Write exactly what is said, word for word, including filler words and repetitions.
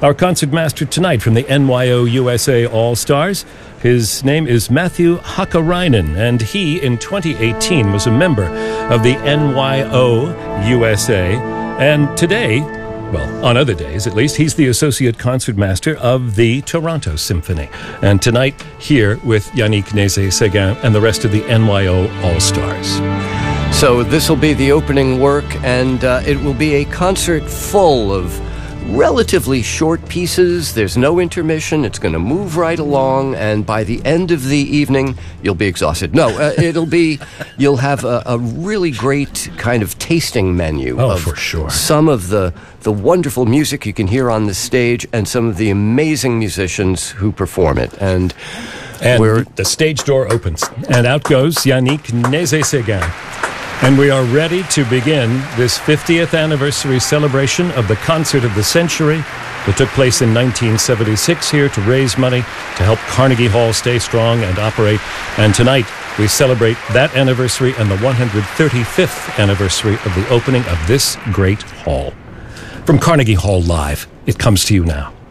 Our concertmaster tonight from the N Y O U S A All-Stars, his name is Matthew Hakkarainen, and he, in twenty eighteen, was a member of the N Y O U S A, and today, well, on other days at least, he's the associate concertmaster of the Toronto Symphony. And tonight, here with Yannick Nézet-Séguin and the rest of the N Y O All-Stars. So this will be the opening work, and uh, it will be a concert full of relatively short pieces. There's no intermission. It's going to move right along, and by the end of the evening, you'll be exhausted. No, uh, it'll be, you'll have a, a really great kind of tasting menu oh, of for sure. some of the, the wonderful music you can hear on the stage and some of the amazing musicians who perform it. And, and we're, the stage door opens, and out goes Yannick Nézet-Séguin. And we are ready to begin this fiftieth anniversary celebration of the Concert of the Century that took place in nineteen seventy-six here to raise money to help Carnegie Hall stay strong and operate. And tonight we celebrate that anniversary and the one hundred thirty-fifth anniversary of the opening of this great hall. From Carnegie Hall Live, it comes to you now.